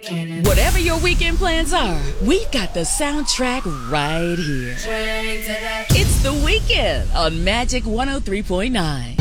Whatever your weekend plans are, we've got the soundtrack right here. It's The Weekend on Magic 103.9.